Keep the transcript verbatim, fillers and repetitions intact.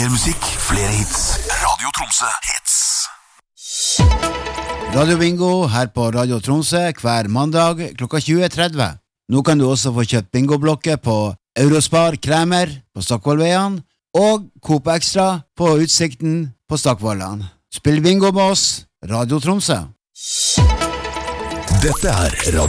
Mer musikk, flere hits. Radio Tromsø hits. Radio Bingo her på Radio Tromsø hver mandag klokka tjue tretti. Nå kan du også få kjøpt bingoblokker på Eurospar Kremer på Stockvollveien og Coop Extra på Utsikten på Stockvollan. Spill bingo med oss, Radio Tromsø. Dette er Radio